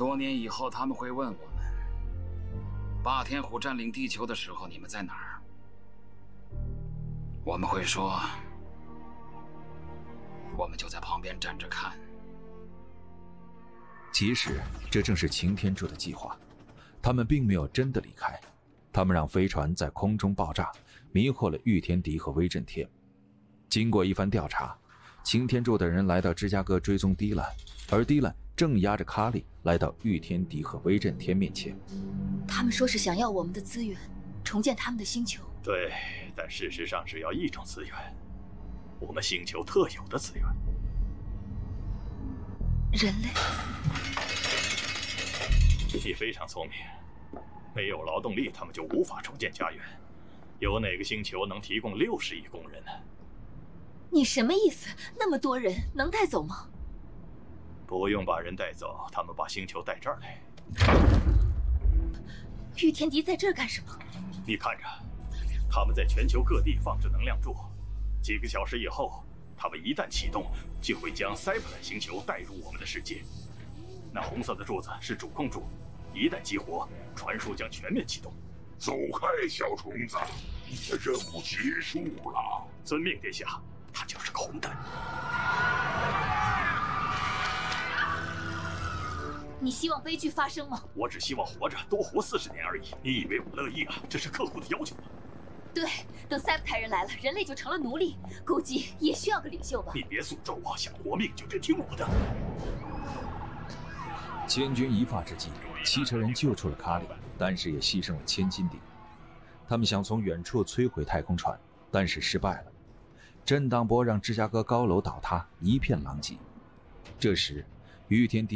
多年以后，他们会问我们：霸天虎占领地球的时候，你们在哪儿？我们会说：我们就在旁边站着看。 其实，这正是擎天柱的计划。他们并没有真的离开，他们让飞船在空中爆炸，迷惑了玉天敌和威震天。经过一番调查，擎天柱的人来到芝加哥追踪迪兰，而迪兰正押着卡里来到玉天敌和威震天面前。 他们说是想要我们的资源，重建他们的星球。 对，但事实上只要一种资源，我们星球特有的资源。 人类。 你非常聪明，没有劳动力，他们就无法重建家园。有哪个星球能提供60亿工人呢？ 你什么意思？那么多人能带走吗？ 不用把人带走，他们把星球带这儿来。 玉天敌在这儿干什么？ 你看着，他们在全球各地放置能量柱，几个小时以后，他们一旦启动，就会将塞普兰星球带入我们的世界。那红色的柱子是主控柱，一旦激活，传输将全面启动。 走开，小虫子，你的任务结束了。 遵命，殿下。他就是个混蛋。 你希望悲剧发生吗？ 我只希望活着多活40年而已。你以为我乐意啊？这是客户的要求吗？ 对，等塞普泰人来了，人类就成了奴隶，估计也需要个领袖吧。 你别诅咒我，想活命就得听我的。 千钧一发之际，汽车人救出了卡里，但是也牺牲了千斤顶。他们想从远处摧毁太空船，但是失败了。震荡波让芝加哥高楼倒塌，一片狼藉。这时，玉天敌